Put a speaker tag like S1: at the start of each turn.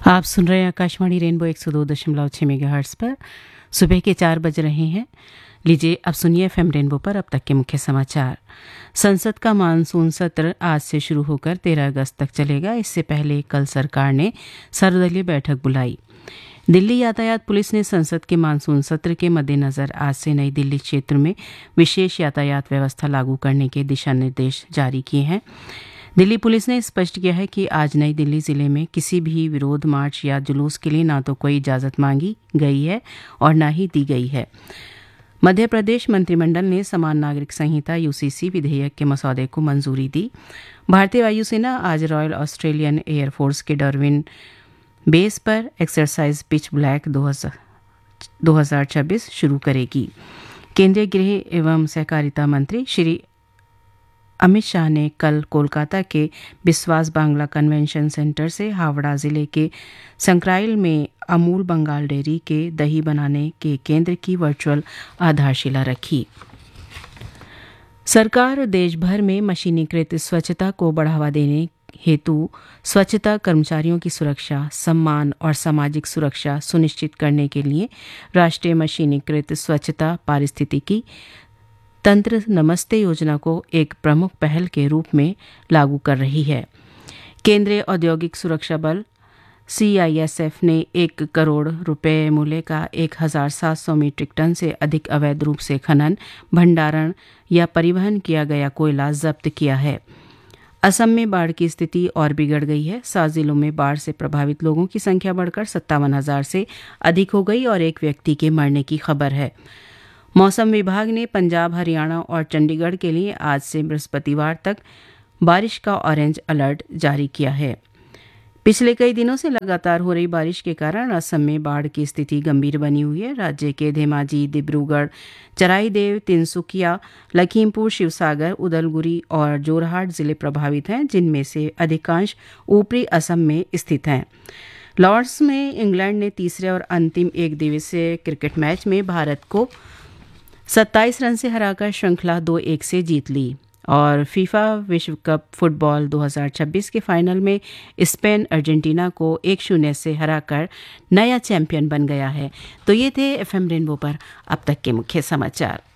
S1: आप सुन रहे हैं आकाशवाणी रेनबो 102.6 मेगाहर्ट्ज़ पर। सुबह के 4 बज रहे हैं। लीजिए अब सुनिए एफएम रेनबो पर अब तक के मुख्य समाचार। संसद का मानसून सत्र आज से शुरू होकर 13 अगस्त तक चलेगा। इससे पहले कल सरकार ने सर्वदलीय बैठक बुलाई। दिल्ली यातायात पुलिस ने संसद के मानसून सत्र के मद्देनजर आज से नई दिल्ली क्षेत्र में विशेष यातायात व्यवस्था लागू करने के दिशा निर्देश जारी किए हैं। दिल्ली पुलिस ने स्पष्ट किया है कि आज नई दिल्ली जिले में किसी भी विरोध मार्च या जुलूस के लिए ना तो कोई इजाज़त मांगी गई है और ना ही दी गई है। मध्य प्रदेश मंत्रिमंडल ने समान नागरिक संहिता यूसीसी विधेयक के मसौदे को मंजूरी दी। भारतीय वायुसेना आज रॉयल ऑस्ट्रेलियन एयरफोर्स के डार्विन बेस पर एक्सरसाइज पिच ब्लैक 2026 शुरू करेगी। केंद्रीय गृह एवं सहकारिता मंत्री श्री अमित शाह ने कल कोलकाता के बिस्वास बांग्ला कन्वेंशन सेंटर से हावड़ा जिले के संक्राइल में अमूल बंगाल डेयरी के दही बनाने के केंद्र की वर्चुअल आधारशिला रखी। सरकार देश भर में मशीनीकृत स्वच्छता को बढ़ावा देने हेतु स्वच्छता कर्मचारियों की सुरक्षा, सम्मान और सामाजिक सुरक्षा सुनिश्चित करने के लिए राष्ट्रीय मशीनीकृत स्वच्छता पारिस्थितिकी तंत्र नमस्ते योजना को एक प्रमुख पहल के रूप में लागू कर रही है। केंद्रीय औद्योगिक सुरक्षा बल CISF ने 1 करोड़ रुपए मूल्य का 1700 मीट्रिक टन से अधिक अवैध रूप से खनन, भंडारण या परिवहन किया गया कोयला जब्त किया है। असम में बाढ़ की स्थिति और बिगड़ गई है। 7 जिलों में बाढ़ से प्रभावित लोगों की संख्या बढ़कर 57,000 से अधिक हो गई और एक व्यक्ति के मरने की खबर है। मौसम विभाग ने पंजाब, हरियाणा और चंडीगढ़ के लिए आज से बृहस्पतिवार तक बारिश का ऑरेंज अलर्ट जारी किया है। पिछले कई दिनों से लगातार हो रही बारिश के कारण असम में बाढ़ की स्थिति गंभीर बनी हुई है। राज्य के धेमाजी, डिब्रूगढ़, चराईदेव, तिनसुकिया, लखीमपुर, शिवसागर, उदलगुरी और जोरहाट जिले प्रभावित हैं, जिनमें से अधिकांश ऊपरी असम में स्थित हैं। लॉर्ड्स में इंग्लैंड ने तीसरे और अंतिम एक दिवसीय क्रिकेट मैच में भारत को 27 रन से हराकर श्रृंखला 2-1 से जीत ली। और फीफा विश्व कप फुटबॉल 2026 के फाइनल में स्पेन अर्जेंटीना को 1-0 से हराकर नया चैंपियन बन गया है। तो ये थे एफएम रेनबो पर अब तक के मुख्य समाचार।